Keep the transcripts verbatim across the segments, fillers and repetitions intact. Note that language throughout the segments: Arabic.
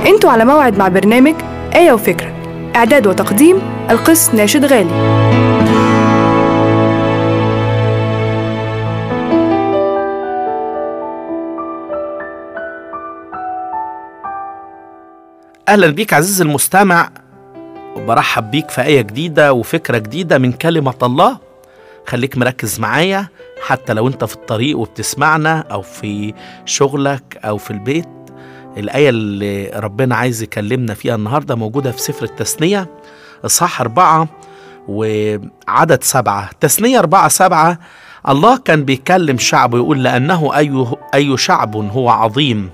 انتوا على موعد مع برنامج آية وفكرة، إعداد وتقديم القس ناشد غالي. أهلا بيك عزيزي المستمع، وبرحب بيك في آية جديدة وفكرة جديدة من كلمة الله. خليك مركز معايا حتى لو انت في الطريق وبتسمعنا أو في شغلك أو في البيت. الآية اللي ربنا عايز يكلمنا فيها النهاردة موجودة في سفر التثنية إصحاح أربعة وعدد سبعة. تثنية أربعة سبعة، الله كان بيكلم شعبه يقول لأنه أي, أي شعب هو عظيم،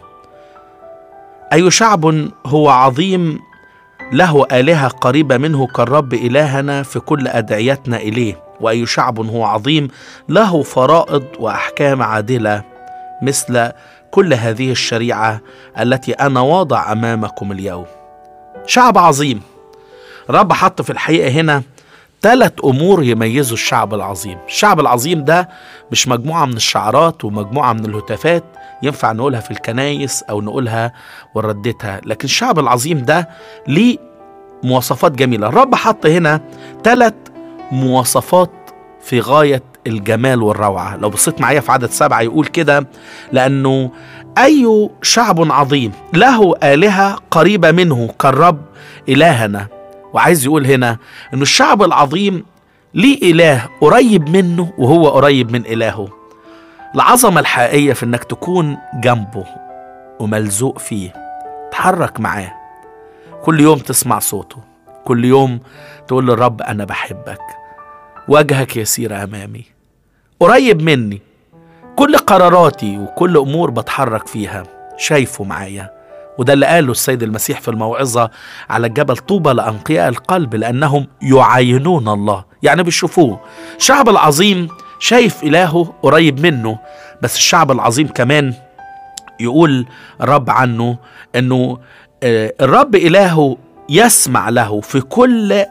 أي شعب هو عظيم له آلهة قريبة منه كالرب إلهنا في كل أدعيتنا إليه، وأي شعب هو عظيم له فرائض وأحكام عادلة مثل كل هذه الشريعة التي أنا واضع أمامكم اليوم. شعب عظيم. رب حط في الحقيقة هنا ثلاث أمور يميزوا الشعب العظيم. الشعب العظيم ده مش مجموعة من الشعارات ومجموعة من الهتافات ينفع نقولها في الكنايس أو نقولها ونرددها، لكن الشعب العظيم ده ليه مواصفات جميلة. الرب حط هنا ثلاث مواصفات في غاية الجمال والروعة. لو بصيت معايا في عدد سبعة يقول كده لأنه أي شعب عظيم له آلهة قريبة منه كالرب إلهنا. وعايز يقول هنا أنه الشعب العظيم ليه إله قريب منه وهو قريب من إلهه. العظمة الحقيقية في أنك تكون جنبه وملزوق فيه، تحرك معاه كل يوم، تسمع صوته كل يوم، تقول للرب أنا بحبك، وجهك يسير أمامي، قريب مني، كل قراراتي وكل أمور بتحرك فيها شايفه معايا. وده اللي قاله السيد المسيح في الموعظة على الجبل: طوبى لأنقياء القلب لأنهم يعاينون الله، يعني بيشوفوه. الشعب العظيم شايف إلهه قريب منه، بس الشعب العظيم كمان يقول الرب عنه أنه الرب إلهه يسمع له في كل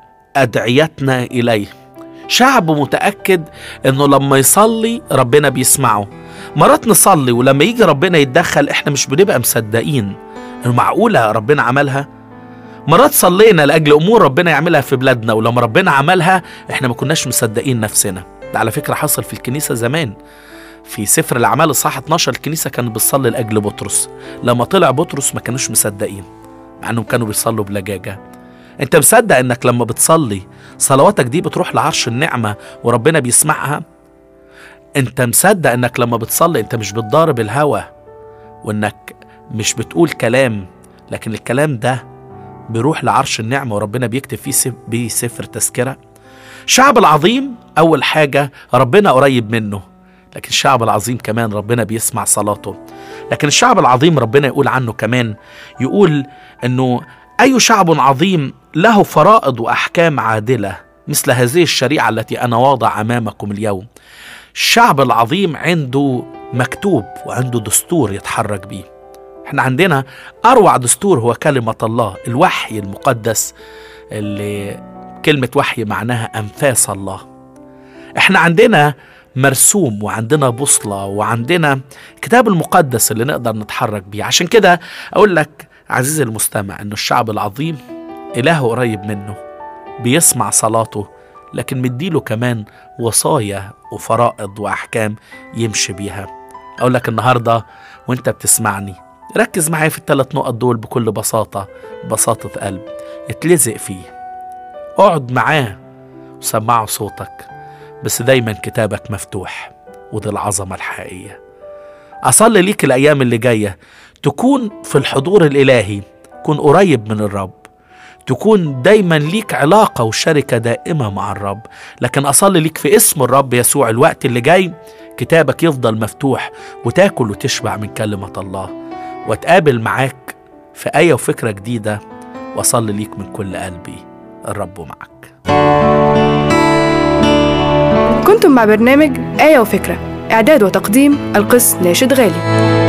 أدعيتنا إليه. شعب متأكد أنه لما يصلي ربنا بيسمعه. مرات نصلي ولما يجي ربنا يتدخل احنا مش بنبقى مصدقين انه معقولة ربنا عملها. مرات صلينا لأجل أمور ربنا يعملها في بلادنا، ولما ربنا عملها احنا ما كناش مصدقين نفسنا. ده على فكرة حصل في الكنيسة زمان في سفر الأعمال الصح اتناشر. الكنيسة كانت بتصلي لأجل بطرس، لما طلع بطرس ما كانوش مصدقين مع أنهم كانوا بيصلوا بلجاجة. انت مصدق انك لما بتصلي صلواتك دي بتروح لعرش النعمة وربنا بيسمعها؟ انت مصدق انك لما بتصلي انت مش بتضارب الهوى وانك مش بتقول كلام، لكن الكلام ده بيروح لعرش النعمة وربنا بيكتب فيه بيه سفر تذكرة؟ الشعب العظيم أول حاجة ربنا قريب منه، لكن الشعب العظيم كمان ربنا بيسمع صلاته. لكن الشعب العظيم ربنا يقول عنه كمان، يقول انه أي شعب عظيم له فرائض وأحكام عادلة مثل هذه الشريعة التي أنا واضع أمامكم اليوم. الشعب العظيم عنده مكتوب وعنده دستور يتحرك بيه. احنا عندنا أروع دستور هو كلمة الله، الوحي المقدس، اللي كلمة وحي معناها أنفاس الله. احنا عندنا مرسوم وعندنا بوصلة وعندنا كتاب المقدس اللي نقدر نتحرك بيه. عشان كده أقول لك عزيزي المستمع أنه الشعب العظيم إله قريب منه بيسمع صلاته، لكن مديله كمان وصايا وفرائض وأحكام يمشي بيها. أقول لك النهاردة وانت بتسمعني ركز معايا في الثلاث نقط دول بكل بساطة، بساطة قلب، اتلزق فيه، اقعد معاه وسمعه صوتك، بس دايما كتابك مفتوح. ودي العظمة الحقيقية. أصلي ليك الأيام اللي جاية تكون في الحضور الإلهي، تكون قريب من الرب، تكون دايما ليك علاقة وشركة دائمة مع الرب. لكن أصلي ليك في اسم الرب يسوع الوقت اللي جاي كتابك يفضل مفتوح وتاكل وتشبع من كلمة الله، واتقابل معاك في آية وفكرة جديدة، وأصلي ليك من كل قلبي. الرب معك. كنتم مع برنامج آية وفكرة، إعداد وتقديم القس ناشد غالي.